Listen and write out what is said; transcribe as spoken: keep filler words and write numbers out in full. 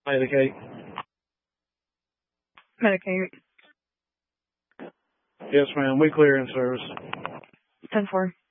Medicate. Medicate. Yes, ma'am. We clear in service. ten four.